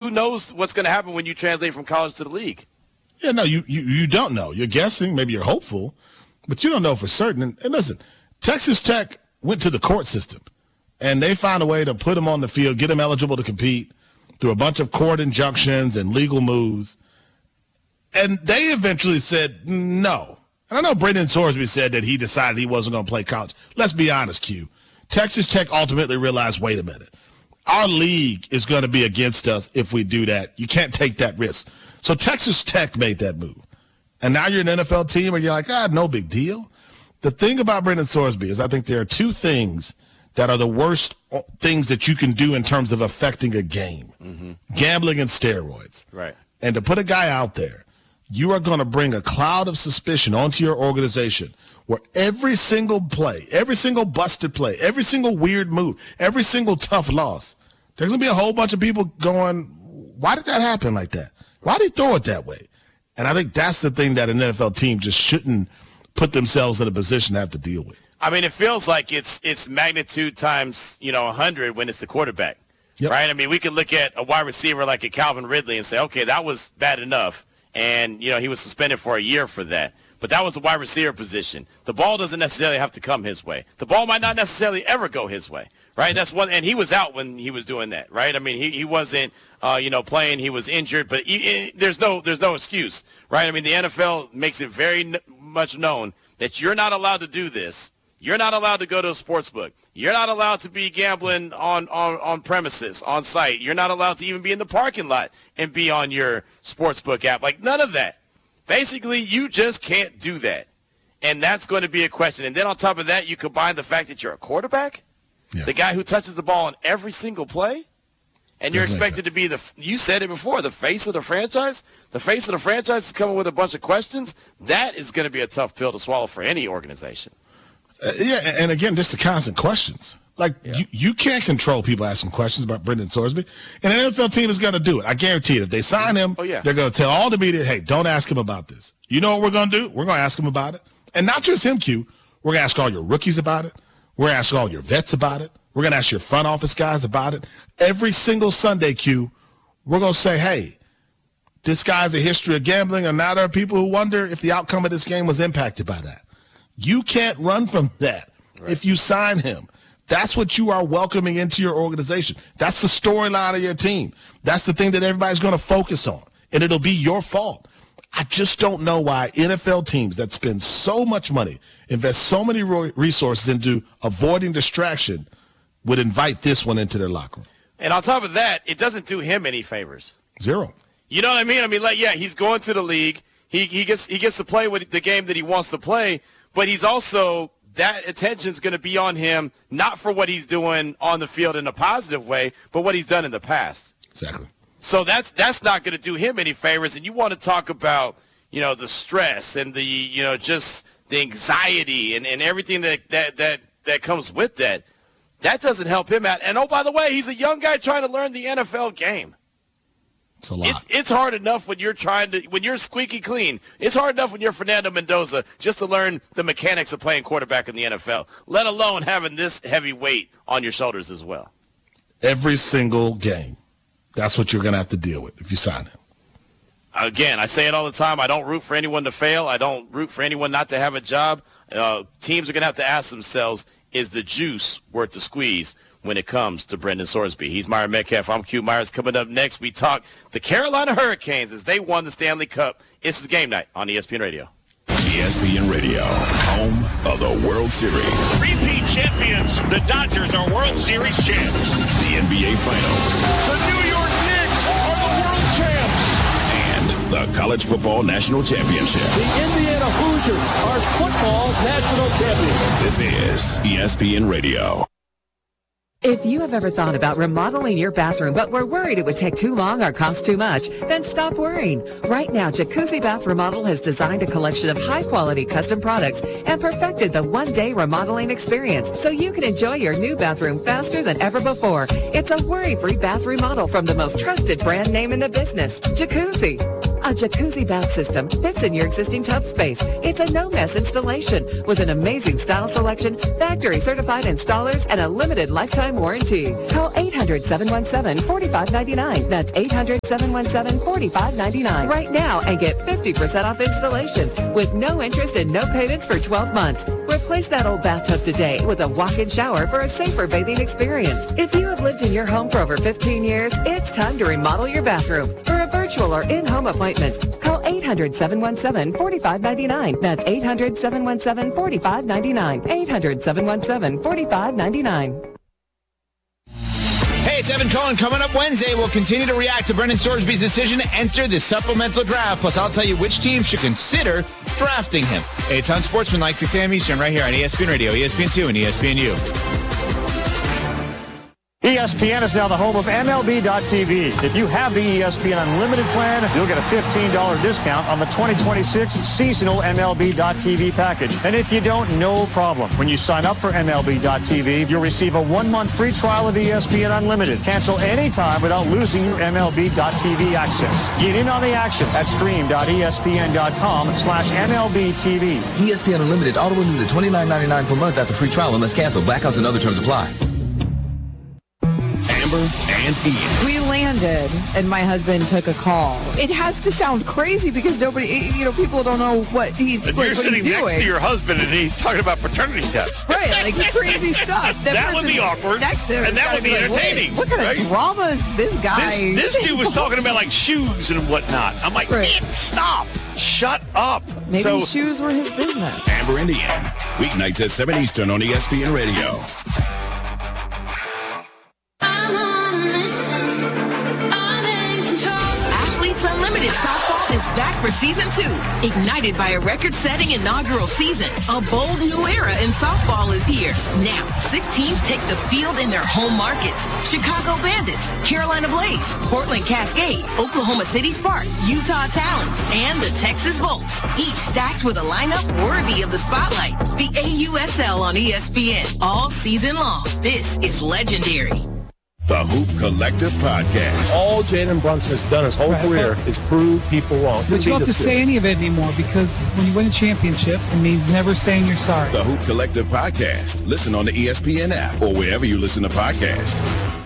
who knows what's going to happen when you translate from college to the league? Yeah, no, you don't know. You're guessing. Maybe you're hopeful, but you don't know for certain. And listen, Texas Tech went to the court system, and they found a way to put him on the field, get him eligible to compete through a bunch of court injunctions and legal moves. And they eventually said no. And I know Brendan Sorsby said that he decided he wasn't going to play college. Let's be honest, Q. Texas Tech ultimately realized, wait a minute, our league is going to be against us if we do that. You can't take that risk. So Texas Tech made that move. And now you're an NFL team and you're like, no big deal. The thing about Brendan Sorsby is I think there are two things that are the worst things that you can do in terms of affecting a game. Mm-hmm. Gambling and steroids. Right. And to put a guy out there, you are going to bring a cloud of suspicion onto your organization where every single play, every single busted play, every single weird move, every single tough loss, there's going to be a whole bunch of people going, why did that happen like that? Why did he throw it that way? And I think that's the thing that an NFL team just shouldn't put themselves in a position to have to deal with. I mean, it feels like it's magnitude times, 100 when it's the quarterback, yep. Right? I mean, we could look at a wide receiver like a Calvin Ridley and say, okay, that was bad enough. And, he was suspended for a year for that. But that was a wide receiver position. The ball doesn't necessarily have to come his way. The ball might not necessarily ever go his way, right? That's one, and he was out when he was doing that, right? I mean, he wasn't, playing. He was injured, but there's no excuse, right? I mean, the NFL makes it very much known that you're not allowed to do this. You're not allowed to go to a sports book. You're not allowed to be gambling on premises, on site. You're not allowed to even be in the parking lot and be on your sports book app. Like, none of that. Basically, you just can't do that. And that's going to be a question. And then on top of that, you combine the fact that you're a quarterback, the guy who touches the ball on every single play, and you're expected to be you said it before, the face of the franchise. The face of the franchise is coming with a bunch of questions. That is going to be a tough pill to swallow for any organization. And again, just the constant questions. Like, you can't control people asking questions about Brendan Sorsby. And an NFL team is going to do it. I guarantee it. If they sign him, they're going to tell all the media, hey, don't ask him about this. You know what we're going to do? We're going to ask him about it. And not just him, Q. We're going to ask all your rookies about it. We're going to ask all your vets about it. We're going to ask your front office guys about it. Every single Sunday, Q, we're going to say, hey, this guy has a history of gambling, and now there are people who wonder if the outcome of this game was impacted by that. You can't run from that if you sign him. That's what you are welcoming into your organization. That's the storyline of your team. That's the thing that everybody's going to focus on, and it'll be your fault. I just don't know why NFL teams that spend so much money, invest so many resources into avoiding distraction, would invite this one into their locker room. And on top of that, it doesn't do him any favors. Zero. You know what I mean? I mean, he's going to the league. He gets to play with the game that he wants to play, but he's also, that attention's going to be on him, not for what he's doing on the field in a positive way, but what he's done in the past. Exactly. So that's not going to do him any favors. And you want to talk about, the stress and the, just the anxiety and everything that comes with that. That doesn't help him out. And, oh, by the way, he's a young guy trying to learn the NFL game. It's a lot. It's hard enough when you're squeaky clean. It's hard enough when you're Fernando Mendoza just to learn the mechanics of playing quarterback in the NFL, let alone having this heavy weight on your shoulders as well. Every single game. That's what you're going to have to deal with if you sign him. Again, I say it all the time. I don't root for anyone to fail. I don't root for anyone not to have a job. Teams are going to have to ask themselves, is the juice worth the squeeze when it comes to Brendan Sorsby? He's Myron Metcalf. I'm Q Myers. Coming up next, we talk the Carolina Hurricanes as they won the Stanley Cup. This is Game Night on ESPN Radio. ESPN Radio, home of the World Series. Repeat champions, the Dodgers are World Series champs. The NBA Finals. The New York Knicks are the world champs. And the College Football National Championship. The Indiana Hoosiers are football national champions. This is ESPN Radio. If you have ever thought about remodeling your bathroom but were worried it would take too long or cost too much, then stop worrying. Right now, Jacuzzi Bath Remodel has designed a collection of high-quality custom products and perfected the one-day remodeling experience so you can enjoy your new bathroom faster than ever before. It's a worry-free bath remodel from the most trusted brand name in the business, Jacuzzi. A jacuzzi bath system fits in your existing tub space. It's a no-mess installation with an amazing style selection, factory-certified installers, and a limited lifetime warranty. Call 800-717-4599. That's 800-717-4599 right now and get 50% off installations with no interest and no payments for 12 months. Replace that old bathtub today with a walk-in shower for a safer bathing experience. If you have lived in your home for over 15 years, it's time to remodel your bathroom. For a virtual or in-home appointment, call 800-717-4599. That's 800-717-4599. 800-717-4599. Hey, it's Evan Cohen. Coming up Wednesday, we'll continue to react to Brendan Sorsby's decision to enter the supplemental draft. Plus, I'll tell you which team should consider drafting him. It's Unsportsmanlike, 6 a.m. Eastern, right here on ESPN Radio, ESPN2, and ESPNU. ESPN is now the home of MLB.tv. If you have the ESPN Unlimited plan, you'll get a $15 discount on the 2026 seasonal MLB.tv package. And if you don't, no problem. When you sign up for MLB.tv, you'll receive a 1-month free trial of ESPN Unlimited. Cancel anytime without losing your MLB.tv access. Get in on the action at stream.espn.com/MLBTV. ESPN Unlimited auto renews at $29.99 per month after free trial unless canceled. Blackouts and other terms apply. Amber and Ian. We landed, and my husband took a call. It has to sound crazy because nobody, people don't know what he's doing. You're sitting next to your husband, and he's talking about paternity tests. Right, like crazy stuff. That would be awkward, next to him and that would be entertaining. What kind of drama is this guy? This dude was talking about, like, shoes and whatnot. I'm like, Ian, stop. Shut up. Maybe shoes were his business. Amber and Ian. Weeknights at 7 Eastern on ESPN Radio. Unlimited Softball is back for Season 2, ignited by a record-setting inaugural season. A bold new era in softball is here. Now, 6 teams take the field in their home markets. Chicago Bandits, Carolina Blaze, Portland Cascade, Oklahoma City Sparks, Utah Talons, and the Texas Volts, each stacked with a lineup worthy of the spotlight. The AUSL on ESPN, all season long. This is legendary. The Hoop Collective Podcast. All Jalen Brunson has done his whole career is prove people wrong. But you don't have to say any of it anymore because when you win a championship, it means never saying you're sorry. The Hoop Collective Podcast. Listen on the ESPN app or wherever you listen to podcasts.